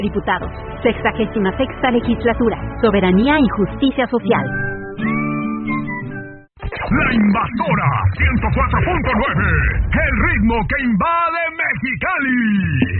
Diputados, 66ª legislatura, soberanía y justicia social. La Invasora 104.9, el ritmo que invade Mexicali.